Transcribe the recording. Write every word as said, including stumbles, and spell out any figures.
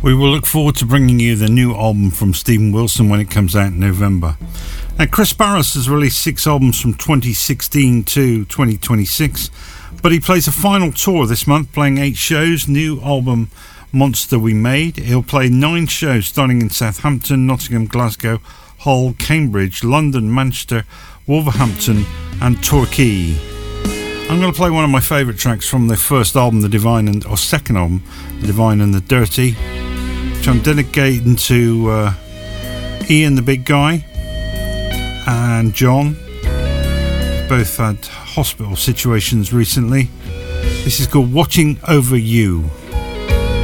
We will look forward to bringing you the new album from Steven Wilson when it comes out in November. Now, Chris Barris has released six albums from twenty sixteen to twenty twenty-six, but he plays a final tour this month, playing eight shows. New album Monster We Made. He'll play nine shows starting in Southampton, Nottingham, Glasgow, Hull, Cambridge, London, Manchester, Wolverhampton and Torquay. I'm going to play one of my favourite tracks from their first album, The Divine, and or second album, The Divine and the Dirty, which I'm dedicating to uh, Ian the Big Guy and John. Both had hospital situations recently. This is called Watching Over You.